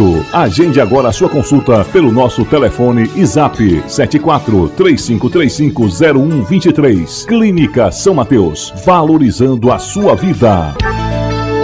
Janeiro. Agende agora a sua consulta pelo nosso telefone e zap 74-3535-0123. Clínica São Mateus, valorizando a sua vida.